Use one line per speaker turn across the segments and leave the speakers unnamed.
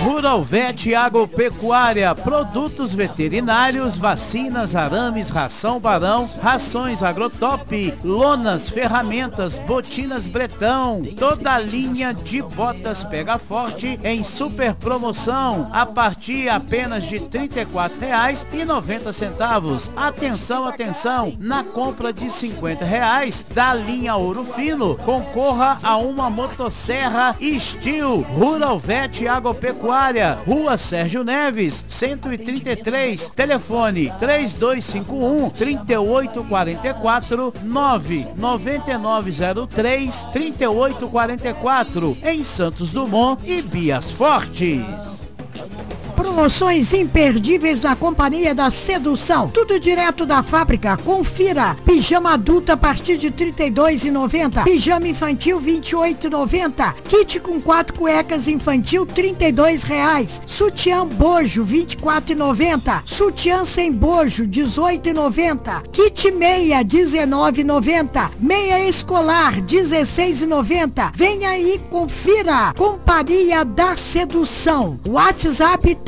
Rural Vet Agropecuária, produtos veterinários, vacinas, arames, ração Barão, rações Agrotop, lonas, ferramentas, botinas Bretão, toda a linha de botas Pega Forte em super promoção, a partir apenas de R$ 34,90. Atenção, atenção, na compra de R$ 50 da linha Ouro Fino, concorra a uma motosserra Steel. Rural Vet Agropecuária, Rua Sérgio Neves, 133, telefone 3251-3844, 99903-3844, em Santos Dumont e Bias Fortes.
Promoções imperdíveis na Companhia da Sedução. Tudo direto da fábrica. Confira. Pijama adulto a partir de R$ 32,90. Pijama infantil R$ 28,90. Kit com 4 cuecas infantil R$ 32,00. Sutiã bojo R$ 24,90. Sutiã sem bojo R$ 18,90. Kit meia R$ 19,90. Meia escolar R$ 16,90. Venha aí, confira. Companhia da Sedução. WhatsApp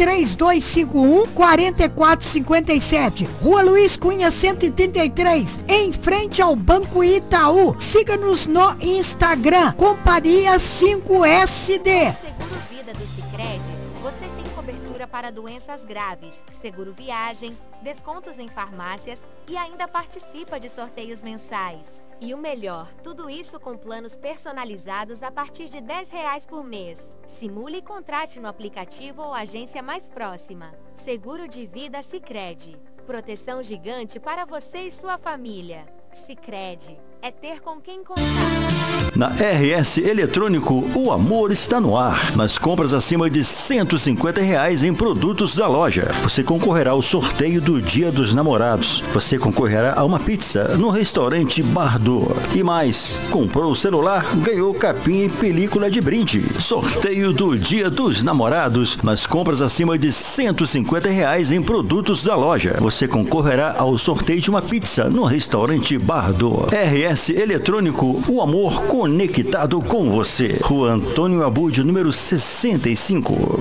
3251-4457. Rua Luiz Cunha 133, em frente ao Banco Itaú. Siga-nos no Instagram, Companhia 5SD.
Seguro Vida do Sicredi, você tem cobertura para doenças graves, seguro viagem, descontos em farmácias e ainda participa de sorteios mensais. E o melhor, tudo isso com planos personalizados a partir de R$ 10 por mês. Simule e contrate no aplicativo ou agência mais próxima. Seguro de Vida Sicredi. Proteção gigante para você e sua família. Sicredi. É ter com quem contar.
Na RS Eletrônico, o amor está no ar. Nas compras acima de R$ 150 em produtos da loja, você concorrerá ao sorteio do Dia dos Namorados. Você concorrerá a uma pizza no restaurante Bardot. E mais, comprou o celular, ganhou capinha e película de brinde. Sorteio do Dia dos Namorados. Nas compras acima de R$ 150 em produtos da loja, você concorrerá ao sorteio de uma pizza no restaurante Bardot. RS Eletrônico, o amor conectado com você. Rua Antônio Abud, número 65.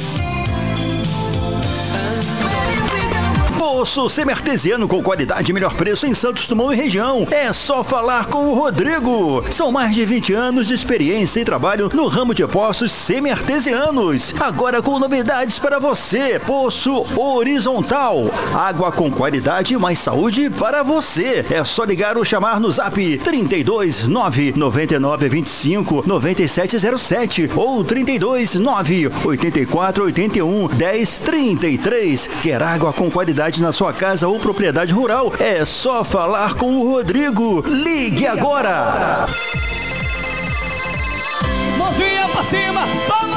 Poço semi-artesiano com qualidade e melhor preço em Santos Dumont e região. É só falar com o Rodrigo. São mais de 20 anos de experiência e trabalho no ramo de poços semi-artesianos. Agora com novidades para você. Poço horizontal. Água com qualidade e mais saúde para você. É só ligar ou chamar no zap 32 999 25 9707 ou 32 9 84 81 10 33. Quer água com qualidade na sua casa ou propriedade rural? É só falar com o Rodrigo. Ligue agora!
Mãozinha pra cima! Vamos!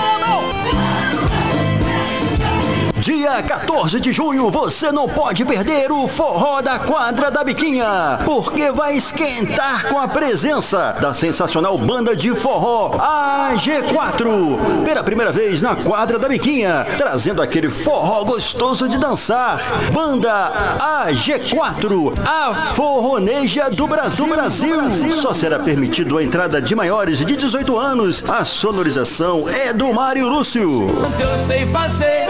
Dia 14 de junho, você não pode perder o Forró da Quadra da Biquinha, porque vai esquentar com a presença da sensacional banda de forró AG4, pela primeira vez na Quadra da Biquinha, trazendo aquele forró gostoso de dançar. Banda AG4, a forroneja do Brasil. Só será permitido a entrada de maiores de 18 anos. A sonorização é do Mário Lúcio.
Eu sei fazer.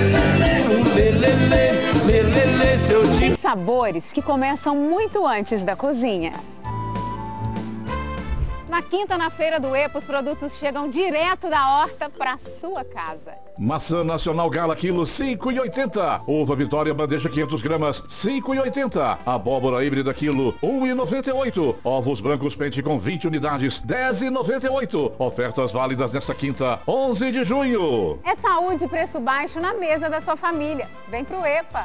Tem sabores que começam muito antes da cozinha. Na quinta, na Feira do EPA, os produtos chegam direto da horta para sua casa.
Maçã Nacional Gala, quilo 5,80. Uva Vitória, bandeja 500 gramas, 5,80. Abóbora híbrida, quilo 1,98. Ovos brancos pente com 20 unidades, 10,98. Ofertas válidas nesta quinta, 11 de junho.
É saúde e preço baixo na mesa da sua família. Vem pro EPA.